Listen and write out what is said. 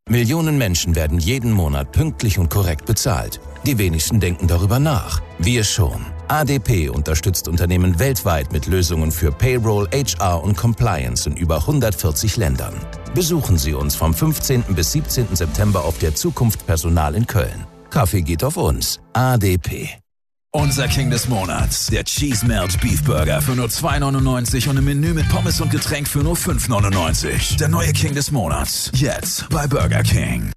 Millionen Menschen werden jeden Monat pünktlich und korrekt bezahlt. Die wenigsten denken darüber nach. Wir schon. ADP unterstützt Unternehmen weltweit mit Lösungen für Payroll, HR und Compliance in über 140 Ländern. Besuchen Sie uns vom 15. bis 17. September auf der Zukunft Personal in Köln. Kaffee geht auf uns. ADP. Unser King des Monats, der Cheese Melt Beef Burger für nur 2,99 und im Menü mit Pommes und Getränk für nur 5,99. Der neue King des Monats, jetzt bei Burger King.